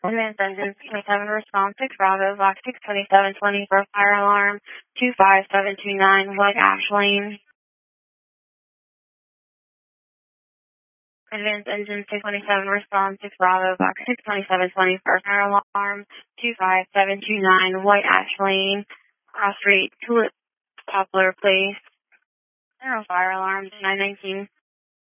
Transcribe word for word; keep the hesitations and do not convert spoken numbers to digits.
Advanced engine twenty-seven, response six Bravo, box six twenty-seven twenty for fire alarm two five seven two nine, White Ash Lane. Advanced engine six twenty-seven, response six Bravo, box six twenty-seven twenty for fire alarm two five seven two nine, White Ash Lane, Cross Street, Tulip Poplar Place. General fire alarm nine nineteen.